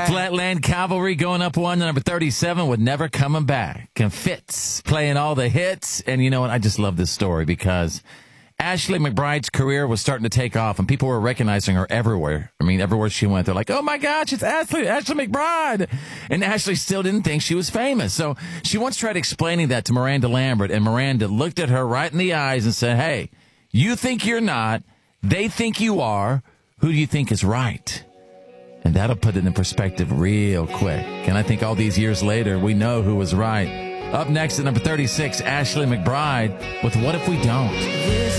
Flatland Cavalry going up one to number 37 with Never Coming Back. And Fitz playing all the hits. And you know what? I just love this story because Ashley McBryde's career was starting to take off, and people were recognizing her everywhere. I mean, everywhere she went, they're like, oh, my gosh, it's Ashley McBryde. And Ashley still didn't think she was famous. So she once tried explaining that to Miranda Lambert, and Miranda looked at her right in the eyes and said, hey, you think you're not. They think you are. Who do you think is right? And that'll put it in perspective real quick. And I think all these years later, we know who was right. Up next at number 36, Ashley McBryde with What If We Don't?